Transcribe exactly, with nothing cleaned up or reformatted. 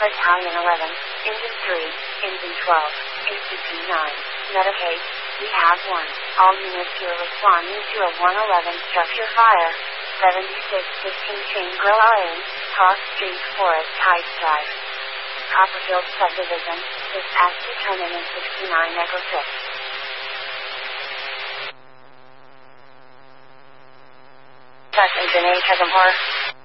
Battalion eleven, Engine three, Engine twelve, A C P nine, Medicaid, we have one. All units who are responding to a one eleven structure fire. seventy-six fifteen Chain Grill Lane, Cross Street, Forest Heights Drive. Copperfield Subdivision, dispatch to turn in in sixty-nine Echo six. That's Engine eight, Heaven Horror.